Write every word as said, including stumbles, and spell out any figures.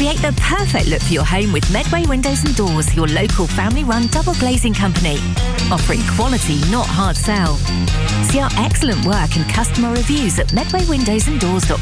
Create the perfect look for your home with Medway Windows and Doors, your local family-run double glazing company. Offering quality, not hard sell. See our excellent work and customer reviews at medway windows and doors dot